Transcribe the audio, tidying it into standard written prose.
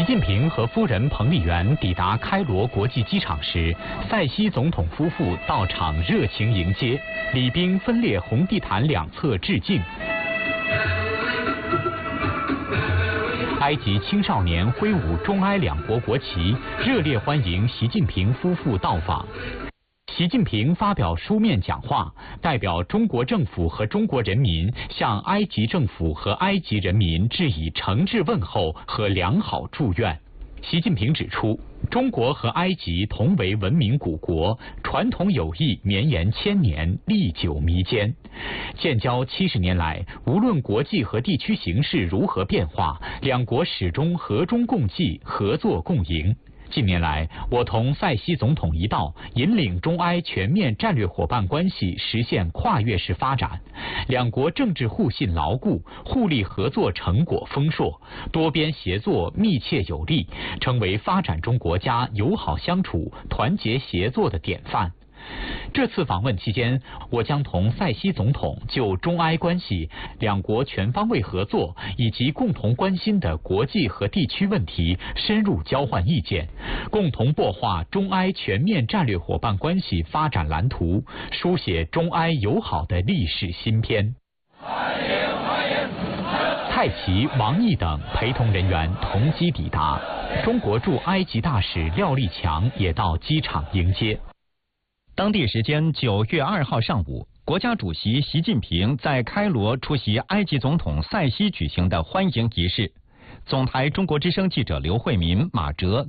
近平和夫人彭丽媛抵达开罗国际机场时，塞西总统夫妇到场热情迎接，礼宾分列红地毯两侧致敬。埃及青少年挥舞中埃两国国旗，热烈欢迎习近平夫妇到访。习近平发表书面讲话，代表中国政府和中国人民向埃及政府和埃及人民致以诚挚问候和良好祝愿。习近平指出，中国和埃及同为文明古国，传统友谊绵延千年，历久弥坚。建交70年来，无论国际和地区形势如何变化，两国始终和衷共济，合作共赢。近年来，我同塞西总统一道，引领中埃全面战略伙伴关系实现跨越式发展，两国政治互信牢固，互利合作成果丰硕，多边协作密切有力，成为发展中国家友好相处、团结协作的典范。这次访问期间，我将同塞西总统就中埃关系、两国全方位合作以及共同关心的国际和地区问题深入交换意见，共同擘画中埃全面战略伙伴关系发展蓝图，书写中埃友好的历史新篇。蔡奇、王毅等陪同人员同机抵达，中国驻埃及大使廖立强也到机场迎接。 当地时间9月2号上午，国家主席习近平在开罗出席埃及总统塞西举行的欢迎仪式。总台中国之声记者刘慧民、马哲